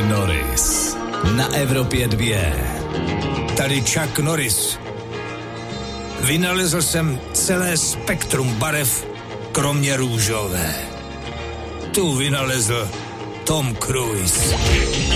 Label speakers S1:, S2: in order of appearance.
S1: Norris na Evropě 2.
S2: Tady Chuck Norris. Vynalezl jsem celé spektrum barev, kromě růžové. Tu vynalezl Tom Cruise.